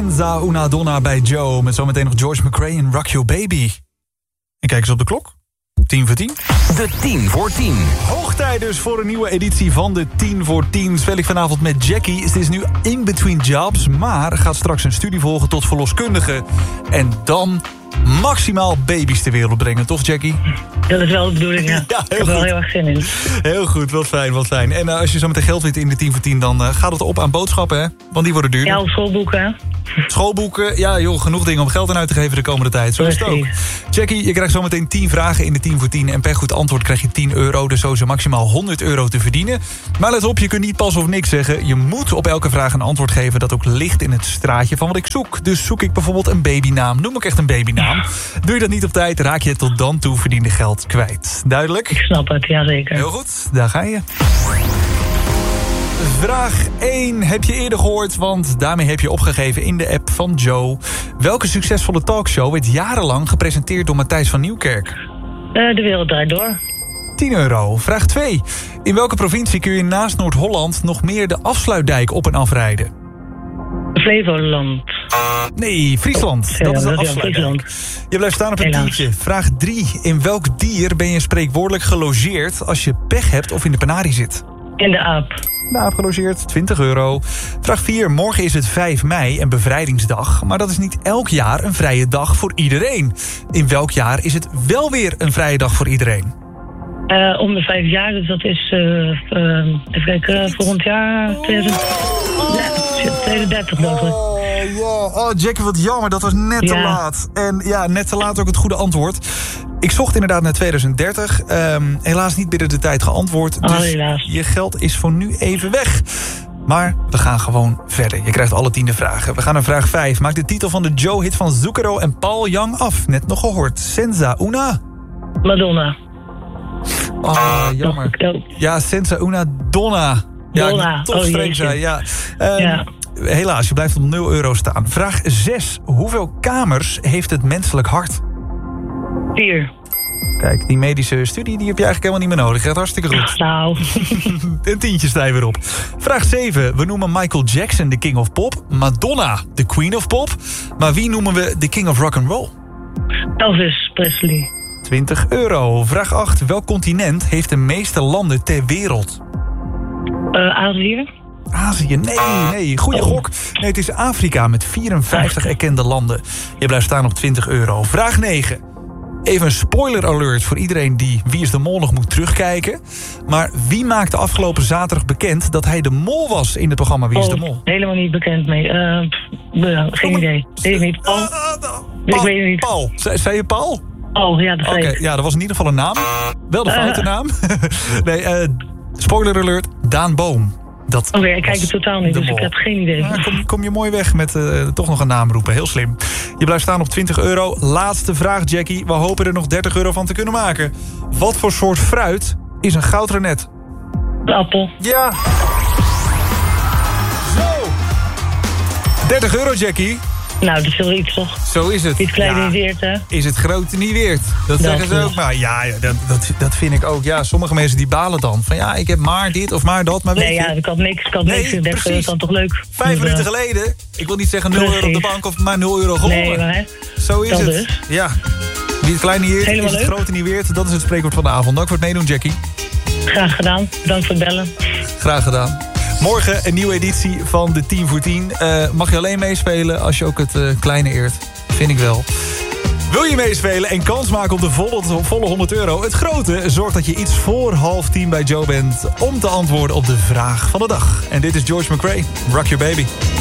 Senza una donna bij Joe. Met zometeen nog George McRae en Rock Your Baby. En kijk eens op de klok. 10 voor 10. De 10 voor 10. Hoog tijd dus voor een nieuwe editie van de 10 voor 10. Speel ik vanavond met Jackie. Het is nu in between jobs, maar gaat straks een studie volgen tot verloskundige. En dan maximaal baby's ter wereld brengen, toch Jackie? Dat is wel de bedoeling, ja. Ik heb er wel heel erg zin in. Heel goed, wat fijn, wat fijn. En als je zo meteen geld wint in de 10 voor 10, dan gaat het op aan boodschappen, hè? Want die worden duurder. Ja, op schoolboeken, hè? Schoolboeken, ja joh, genoeg dingen om geld aan uit te geven de komende tijd. Zo is het ook. Jackie, je krijgt zometeen 10 vragen in de 10 voor 10. En per goed antwoord krijg je €10. Dus zo is er maximaal €100 te verdienen. Maar let op, je kunt niet pas of niks zeggen. Je moet op elke vraag een antwoord geven dat ook ligt in het straatje van wat ik zoek. Dus zoek ik bijvoorbeeld een babynaam. Noem ik echt een babynaam. Doe je dat niet op tijd, raak je het tot dan toe verdiende geld kwijt. Duidelijk? Ik snap het, ja zeker. Heel goed, daar ga je. Vraag 1 heb je eerder gehoord, want daarmee heb je opgegeven in de app van Joe. Welke succesvolle talkshow werd jarenlang gepresenteerd door Matthijs van Nieuwkerk? De wereld draait door. €10. Vraag 2. In welke provincie kun je naast Noord-Holland nog meer de afsluitdijk op en afrijden? Flevoland. Nee, Friesland. Dat is de afsluitdijk. Je blijft staan op een tientje. Vraag 3. In welk dier ben je spreekwoordelijk gelogeerd als je pech hebt of in de penarie zit? In de aap. De aap gelogeerd, €20. Vraag 4. Morgen is het 5 mei en bevrijdingsdag. Maar dat is niet elk jaar een vrije dag voor iedereen. In welk jaar is het wel weer een vrije dag voor iedereen? Om de 5 jaar, dus dat is even kijken, volgend jaar 2030 dacht ik. Oh, Jackie, wat jammer, dat was net te laat. En ja, net te laat ook het goede antwoord. Ik zocht inderdaad naar 2030. Helaas niet binnen de tijd geantwoord. Dus helaas. Je geld is voor nu even weg. Maar we gaan gewoon verder. Je krijgt alle 10 vragen. We gaan naar vraag 5. Maak de titel van de Joe-hit van Zucchero en Paul Young af. Net nog gehoord. Senza una? Madonna. Oh, jammer. Ja, Senza una donna. Ja, Donna. toch streng zijn. Ja. Helaas, je blijft op €0 staan. Vraag 6. Hoeveel kamers heeft het menselijk hart? 4. Kijk, die medische studie die heb je eigenlijk helemaal niet meer nodig. Gaat hartstikke goed. Nou. Een tientje sta je weer op. Vraag 7. We noemen Michael Jackson de King of Pop. Madonna de Queen of Pop. Maar wie noemen we de King of Rock'n'Roll? Elvis Presley. €20. Vraag 8. Welk continent heeft de meeste landen ter wereld? Azië. Azië, nee. Goeie gok. Nee, het is Afrika met 54 erkende landen. Je blijft staan op €20. Vraag 9. Even een spoiler alert voor iedereen die Wie is de Mol nog moet terugkijken. Maar wie maakte afgelopen zaterdag bekend dat hij de mol was in het programma Wie is de Mol? Helemaal niet bekend mee. Geen idee. Weet ik niet. Paul? Ik weet het niet. Paul. Zei je Paul? Oh, ja, dat zei ik. Ja, dat was in ieder geval een naam. Wel de foute naam. Nee, spoiler alert, Daan Boom. Oké, ik kijk het totaal niet, dus ik heb geen idee. Ja, kom je mooi weg met toch nog een naam roepen. Heel slim. Je blijft staan op €20. Laatste vraag, Jackie. We hopen er nog €30 van te kunnen maken. Wat voor soort fruit is een goudrenet? De appel. Ja. Zo. €30, Jackie. Nou, dat is wel iets, toch? Zo is het. Iets klein niet weert, hè? Is het grote niet weert. Dat zeggen ze ook maar. Ja, dat vind ik ook. Ja, sommige mensen die balen dan. Van ja, ik heb maar dit of maar dat. Maar weet je... ik had niks. €30 is dan toch leuk? 5 minuten geleden. Ik wil niet zeggen €0 op de bank of maar €0 gewonnen. Nee, maar zo is het. Dus. Ja. Wie het kleine niet weert, is het grote niet weert. Dat is het spreekwoord van de avond. Dank voor het meedoen, Jackie. Graag gedaan. Bedankt voor het bellen. Graag gedaan. Morgen een nieuwe editie van de 10 voor 10. Mag je alleen meespelen als je ook het kleine eert. Vind ik wel. Wil je meespelen en kans maken op de volle €100? Het grote zorgt dat je iets voor 9:30 bij Joe bent om te antwoorden op de vraag van de dag. En dit is George McRae, Rock Your Baby.